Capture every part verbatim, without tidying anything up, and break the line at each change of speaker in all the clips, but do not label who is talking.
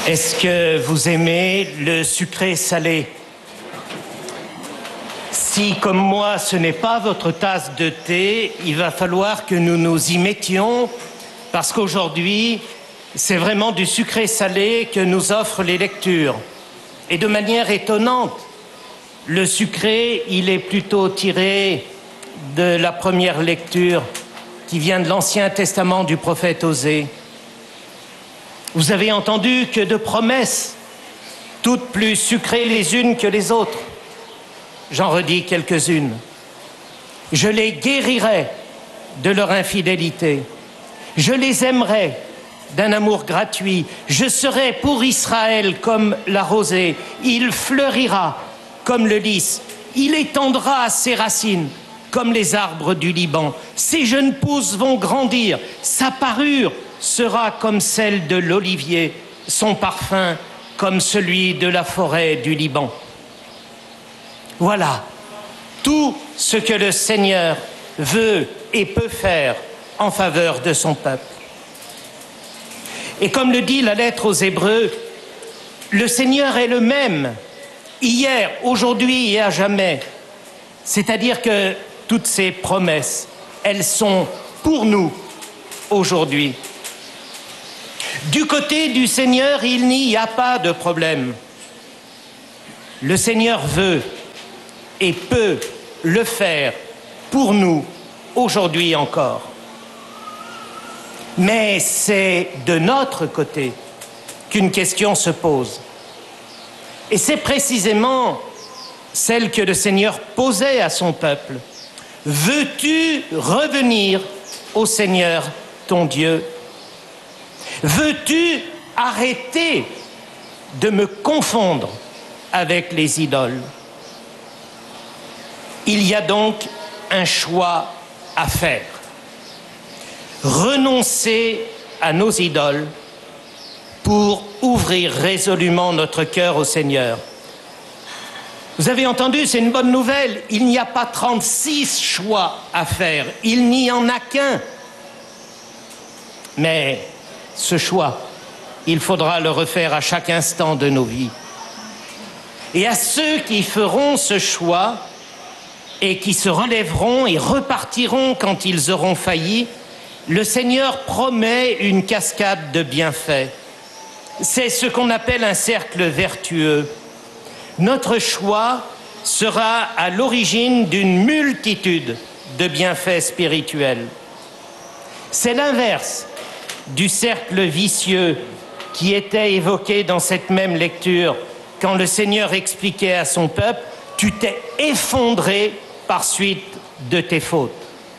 Est-ce que vous aimez le sucré salé? Si, comme moi, ce n'est pas votre tasse de thé, il va falloir que nous nous y mettions, parce qu'aujourd'hui, c'est vraiment du sucré salé que nous offrent les lectures. Et de manière étonnante, le sucré, il est plutôt tiré de la première lecture qui vient de l'Ancien Testament du prophète Osée. Vous avez entendu que de promesses, toutes plus sucrées les unes que les autres. J'en redis quelques-unes. Je les guérirai de leur infidélité. Je les aimerai d'un amour gratuit. Je serai pour Israël comme la rosée. Il fleurira comme le lys. Il étendra ses racines comme les arbres du Liban. Ses jeunes pousses vont grandir. Sa parure sera comme celle de l'olivier. Son parfum comme celui de la forêt du Liban. Voilà tout ce que le Seigneur veut et peut faire en faveur de son peuple. Et comme le dit la lettre aux Hébreux, le Seigneur est le même, hier, aujourd'hui et à jamais. C'est-à-dire que toutes ces promesses, elles sont pour nous aujourd'hui. Du côté du Seigneur, il n'y a pas de problème. Le Seigneur veut et peut le faire pour nous aujourd'hui encore. Mais c'est de notre côté qu'une question se pose. Et c'est précisément celle que le Seigneur posait à son peuple. Veux-tu revenir au Seigneur ton Dieu? Veux-tu arrêter de me confondre avec les idoles? Il y a donc un choix à faire. Renoncer à nos idoles pour ouvrir résolument notre cœur au Seigneur. Vous avez entendu, c'est une bonne nouvelle. Il n'y a pas trente-six choix à faire. Il n'y en a qu'un. Mais ce choix, il faudra le refaire à chaque instant de nos vies. Et à ceux qui feront ce choix, et qui se relèveront et repartiront quand ils auront failli, le Seigneur promet une cascade de bienfaits. C'est ce qu'on appelle un cercle vertueux. Notre choix sera à l'origine d'une multitude de bienfaits spirituels. C'est l'inverse du cercle vicieux qui était évoqué dans cette même lecture quand le Seigneur expliquait à son peuple « Tu t'es effondré par suite de tes fautes ».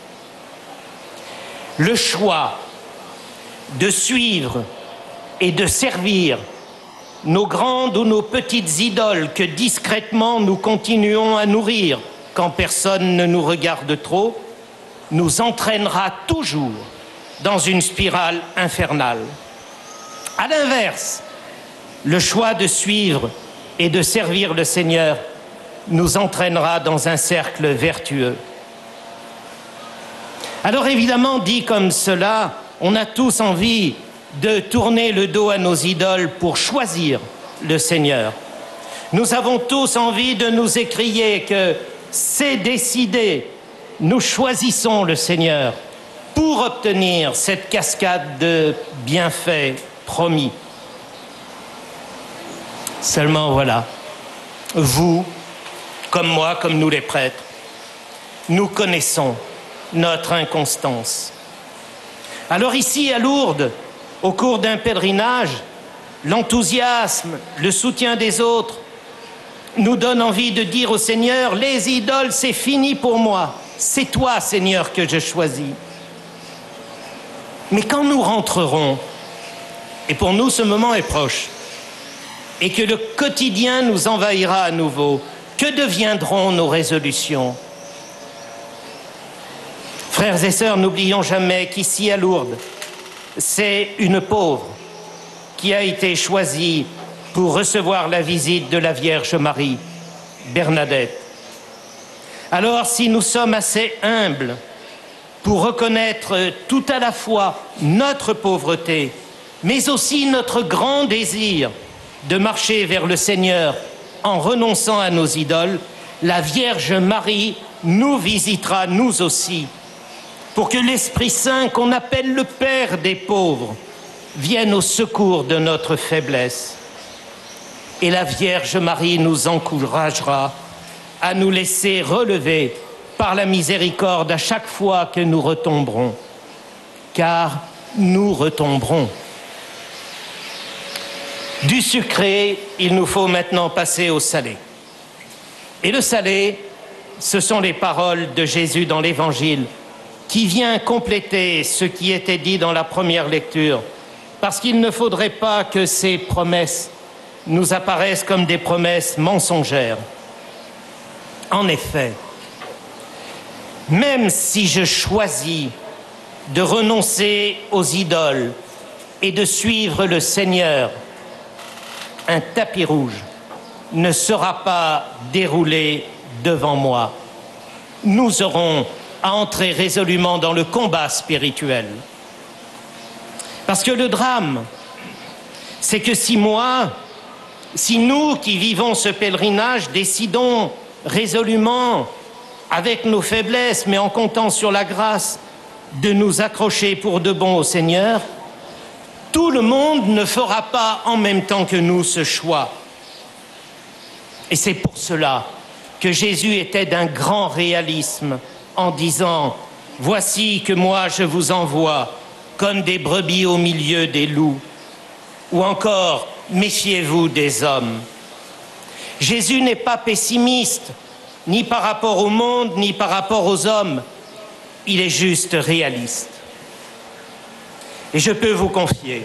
Le choix de suivre et de servir nos grandes ou nos petites idoles que discrètement nous continuons à nourrir quand personne ne nous regarde trop, nous entraînera toujours dans une spirale infernale. À l'inverse, le choix de suivre et de servir le Seigneur nous entraînera dans un cercle vertueux. Alors évidemment, dit comme cela, on a tous envie de tourner le dos à nos idoles pour choisir le Seigneur. Nous avons tous envie de nous écrier que c'est décidé, nous choisissons le Seigneur pour obtenir cette cascade de bienfaits promis. Seulement voilà, vous, comme moi, comme nous les prêtres, nous connaissons notre inconstance. Alors ici à Lourdes, au cours d'un pèlerinage, l'enthousiasme, le soutien des autres nous donne envie de dire au Seigneur, les idoles, c'est fini pour moi, c'est toi, Seigneur, que je choisis. Mais quand nous rentrerons, et pour nous ce moment est proche, et que le quotidien nous envahira à nouveau, que deviendront nos résolutions? Frères et sœurs, n'oublions jamais qu'ici à Lourdes, c'est une pauvre qui a été choisie pour recevoir la visite de la Vierge Marie, Bernadette. Alors, si nous sommes assez humbles pour reconnaître tout à la fois notre pauvreté mais aussi notre grand désir de marcher vers le Seigneur en renonçant à nos idoles, la Vierge Marie nous visitera, nous aussi, pour que l'Esprit Saint, qu'on appelle le Père des pauvres, vienne au secours de notre faiblesse. Et la Vierge Marie nous encouragera à nous laisser relever par la miséricorde à chaque fois que nous retomberons, car nous retomberons. Du sucré, il nous faut maintenant passer au salé. Et le salé, ce sont les paroles de Jésus dans l'Évangile, qui vient compléter ce qui était dit dans la première lecture, parce qu'il ne faudrait pas que ces promesses nous apparaissent comme des promesses mensongères. En effet, même si je choisis de renoncer aux idoles et de suivre le Seigneur, un tapis rouge ne sera pas déroulé devant moi. Nous aurons à entrer résolument dans le combat spirituel. Parce que le drame, c'est que si moi, si nous qui vivons ce pèlerinage décidons résolument, avec nos faiblesses, mais en comptant sur la grâce, de nous accrocher pour de bon au Seigneur, tout le monde ne fera pas en même temps que nous ce choix. Et c'est pour cela que Jésus était d'un grand réalisme en disant « Voici que moi je vous envoie comme des brebis au milieu des loups » ou encore « Méfiez-vous des hommes ». Jésus n'est pas pessimiste, ni par rapport au monde, ni par rapport aux hommes. Il est juste réaliste. Et je peux vous confier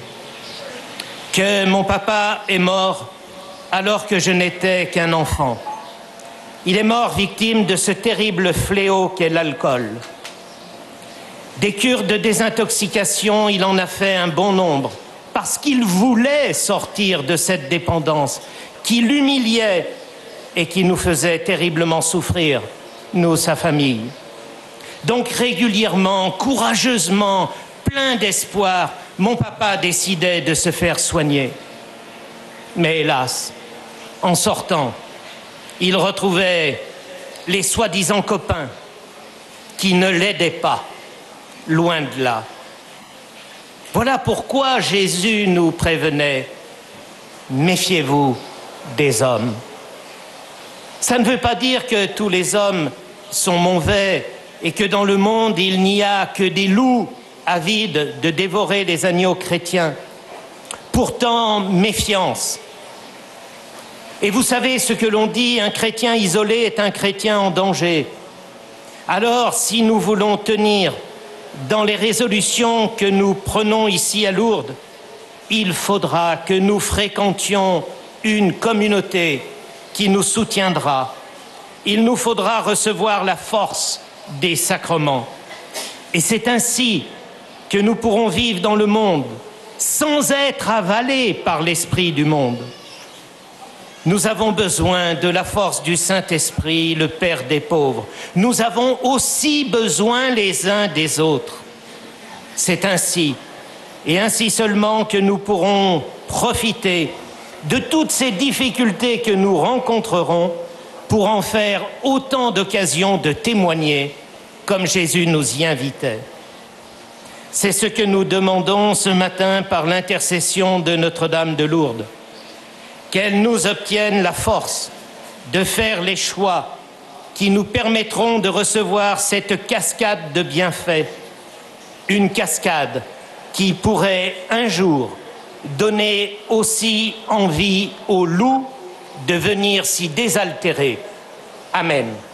que mon papa est mort alors que je n'étais qu'un enfant. Il est mort victime de ce terrible fléau qu'est l'alcool. Des cures de désintoxication, il en a fait un bon nombre, parce qu'il voulait sortir de cette dépendance qui l'humiliait et qui nous faisait terriblement souffrir, nous, sa famille. Donc régulièrement, courageusement, plein d'espoir, mon papa décidait de se faire soigner. Mais hélas, en sortant, il retrouvait les soi-disant copains qui ne l'aidaient pas, loin de là. Voilà pourquoi Jésus nous prévenait « Méfiez-vous des hommes ». Ça ne veut pas dire que tous les hommes sont mauvais et que dans le monde, il n'y a que des loups avides de dévorer les agneaux chrétiens. Pourtant, méfiance. Et vous savez ce que l'on dit, un chrétien isolé est un chrétien en danger. Alors, si nous voulons tenir dans les résolutions que nous prenons ici à Lourdes, il faudra que nous fréquentions une communauté qui nous soutiendra. Il nous faudra recevoir la force des sacrements. Et c'est ainsi que nous pourrons vivre dans le monde sans être avalés par l'esprit du monde. Nous avons besoin de la force du Saint-Esprit, le Père des pauvres. Nous avons aussi besoin les uns des autres. C'est ainsi, et ainsi seulement, que nous pourrons profiter de toutes ces difficultés que nous rencontrerons pour en faire autant d'occasions de témoigner, comme Jésus nous y invitait. C'est ce que nous demandons ce matin par l'intercession de Notre-Dame de Lourdes. Qu'elle nous obtienne la force de faire les choix qui nous permettront de recevoir cette cascade de bienfaits, une cascade qui pourrait un jour donner aussi envie aux loups de venir s'y désaltérer. Amen.